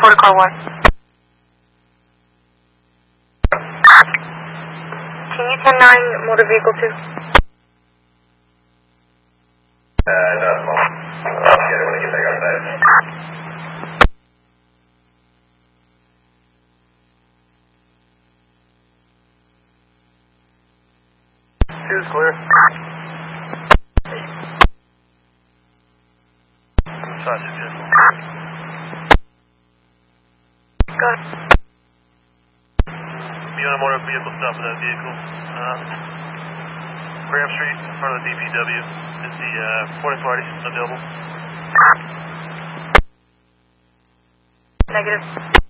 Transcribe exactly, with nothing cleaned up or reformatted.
report car one. Can you ten nine motor vehicle two? Uh, no, no. I'll get it when I get back outside. Two's clear. Sausage vehicle. Go ahead. Be on a motor vehicle stop for that vehicle. Uh, Graham Street in front of the D P W. Is the uh, porta party available? Negative.